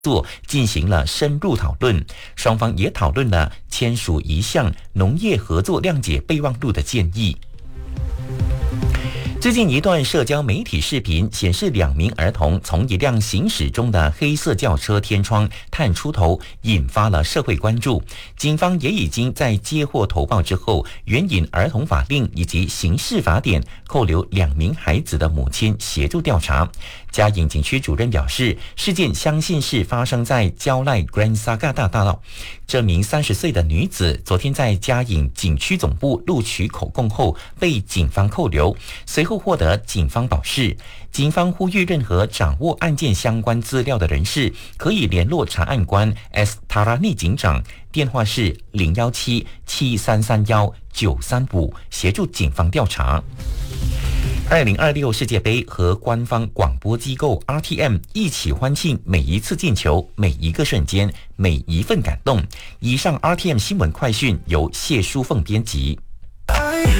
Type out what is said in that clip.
作进行了深入讨论，双方也讨论了签署一项农业合作谅解备忘录的建议。最近一段社交媒体视频显示，2名儿童从一辆行驶中的黑色轿车天窗探出头，引发了社会关注。警方也已经在接获投报之后，援引儿童法令以及刑事法典，扣留2名孩子的母亲协助调查。嘉颖警区主任表示，事件相信是发生在蕉赖 Grand Saga 大道。这名30岁的女子昨天在嘉颖警区总部录取口供后被警方扣留，随后获得警方保释。警方呼吁任何掌握案件相关资料的人士可以联络查案官 S. Tarani 警长，电话是017-7331-935，协助警方调查。2026世界杯和官方广播机构 RTM 一起欢庆每一次进球、每一个瞬间、每一份感动。以上 RTM 新闻快讯由谢淑凤编辑。